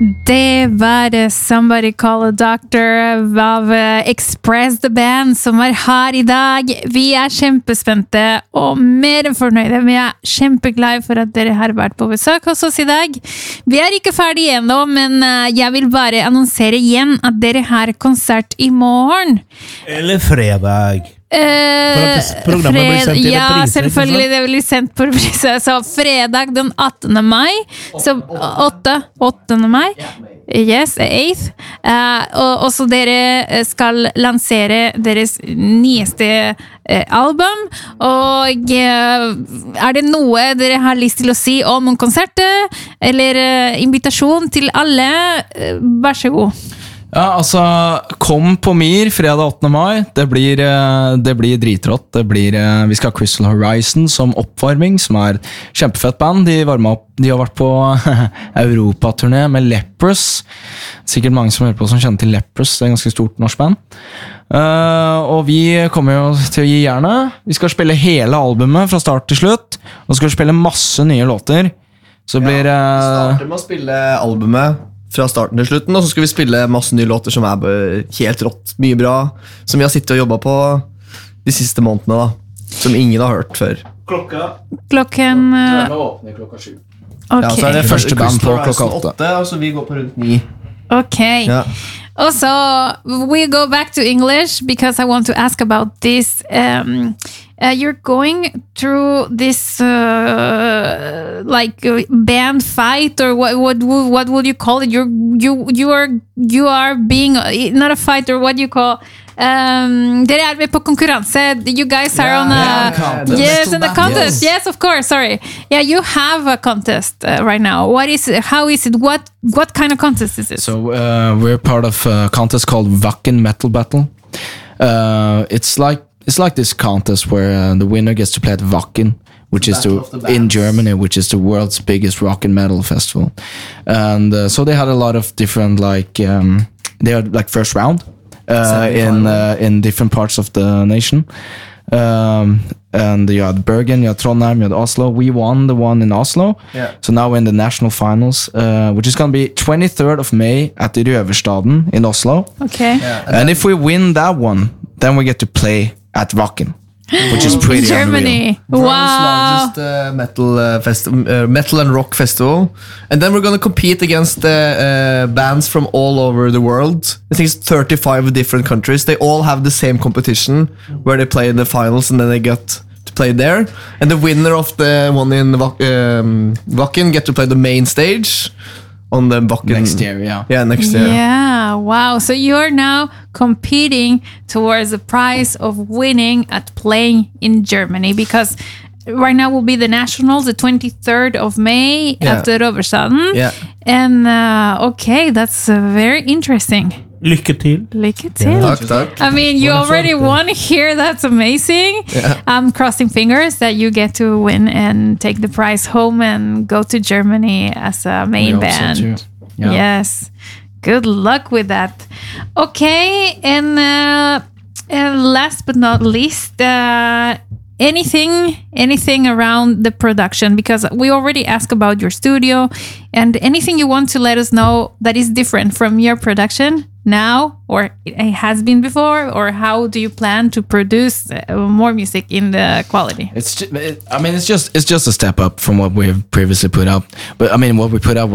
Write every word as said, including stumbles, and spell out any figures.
Det var uh, Somebody Call a Doctor av uh, Express The Band som var her i dag. Vi er kjempespente og mer enn fornøyde. Vi er kjempeglade for at dere har vært på besøk hos oss i dag. Vi er ikke ferdige ennå, men uh, jeg vil bare annonsere igjen at dere har konsert i morgen. Eller fredag. Uh, Programmet blir sendt i ja, reprise, selvfølgelig det blir sendt på reprise. Så fredag den attende mai, så åttende mai, yes, eighth, uh, og, og så dere skal lansere deres nyeste uh, album, og uh, er det noe dere har lyst til å si om konsertet, eller uh, invitasjon til alle, uh, vær så god. Ja, altså, kom på Mir fredag åttende mai. Det blir, det blir dritrått. Det blir, vi skal ha Crystal Horizon som oppvarming, som er kjempefett band. De varmet opp, de har vært på Europa-turné med Leprous. Sikkert mange som hører på som kjenner til Leprous. Det er en ganske stort norsk band. Uh, og vi kommer jo til å gi jernet. Vi skal spille hele albumet fra start til slutt. Og skal spille masse nye låter. Så det blir... Uh, vi starter med å spille albumet fra starten til slutten, og så skal vi spille masse nye låter som er helt rått, mye bra, som vi har sittet og jobbet på de siste månedene da, som ingen har hørt før. Klokka? Klokken... Dørene åpner klokka sju. Okay. Ja, så er det første band på klokka åtte. Og så vi går på rundt ni. Ok. Ja. Also, we go back to English because I want to ask about this. Um, uh, you're going through this uh, like uh, band fight, or what? What? What would you call it? You're you you are you are being uh, not a fighter. What do you call? Um, dere er med på konkurranse. You guys are yeah, on a yeah, yes, in the contest. Yes. yes, of course. Sorry. Yeah, you have a contest uh, right now. What is it? How is it? What what kind of contest is it? So uh, we're part of a contest called Wacken Metal Battle. Uh, it's like it's like this contest where uh, the winner gets to play at Wacken, which is the, the in Germany, which is the world's biggest rock and metal festival. And uh, so they had a lot of different like um, they had like first round. Uh, in uh, in different parts of the nation, um, and you had Bergen, you had Trondheim, you had Oslo. We won the one in Oslo, yeah. So now we're in the national finals, uh, which is going to be twenty-third of May at the Røverstaden in Oslo. Okay, yeah, and, and if we win that one, then we get to play at Wacken, which is pretty Germany. unreal. Wow, largest uh, metal uh, festival, uh, metal and rock festival, and then we're gonna compete against uh, uh, bands from all over the world. I think it's thirty-five different countries. They all have the same competition where they play in the finals, and then they get to play there. And the winner of the one in um, Wacken get to play the main stage on the Wacken Next year, yeah. Yeah, next year. Yeah, wow. So you're now competing towards the prize of winning at playing in Germany, because right now will be the nationals, the twenty-third of May, yeah. after Røverstaden. Yeah. And uh, okay, that's uh, very interesting. Lykke til. Lykke til. Takk, takk. I mean, you already won here. That's amazing. Yeah. I'm crossing fingers that you get to win and take the prize home and go to Germany as a main We hope so band. too. Yeah. Yes. Good luck with that. Okay, and uh, uh, last but not least, uh, anything anything around the production, because we already asked about your studio, and anything you want to let us know that is different from your production now, or it has been before, or how do you plan to produce uh, more music in the quality? It's, ju- it, I mean, it's just it's just a step up from what we have previously put out. But I mean, what we put out was